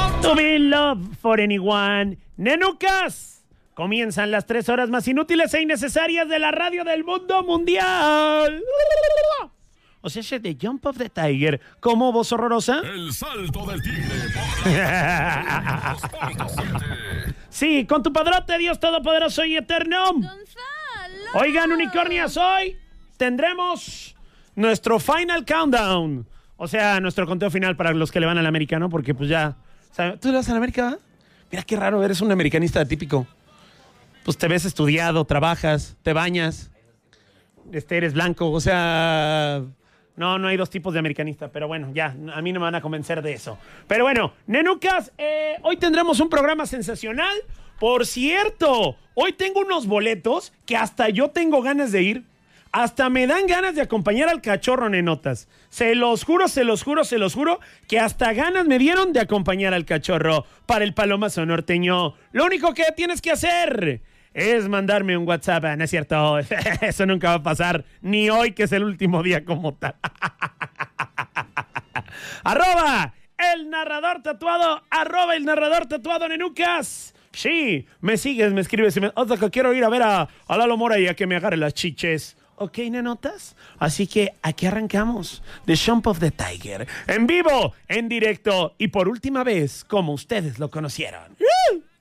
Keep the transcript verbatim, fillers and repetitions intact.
To be love for anyone. Nenucas, comienzan las tres horas más inútiles e innecesarias de la radio del mundo mundial. O sea, ese de Jump of the Tiger. ¿Cómo, voz horrorosa? El salto del tigre. Sí, con tu padrote, Dios Todopoderoso y Eterno. ¡Gonzalo! Oigan, unicornias, hoy tendremos nuestro final countdown. O sea, nuestro conteo final para los que le van al americano, porque pues ya... ¿sabes? ¿Tú le vas al América? Mira qué raro, eres un americanista típico. Pues te ves estudiado, trabajas, te bañas, este, eres blanco, o sea... No, no hay dos tipos de americanista, pero bueno, ya, a mí no me van a convencer de eso. Pero bueno, nenucas, eh, hoy tendremos un programa sensacional. Por cierto, hoy tengo unos boletos que hasta yo tengo ganas de ir. Hasta me dan ganas de acompañar al cachorro, nenotas. Se los juro, se los juro, se los juro, que hasta ganas me dieron de acompañar al cachorro para el Palomazo Norteño. Lo único que tienes que hacer es mandarme un WhatsApp. No es cierto, eso nunca va a pasar, ni hoy que es el último día como tal. Arroba el narrador tatuado, arroba el narrador tatuado, nenucas. Sí, me sigues, me escribes y me... O sea, que quiero ir a ver a, a Lalo Mora y a que me agarre las chiches. Ok, nenotas. Así que aquí arrancamos. The Jump of the Tiger. En vivo, en directo y por última vez, como ustedes lo conocieron. ¡Uh!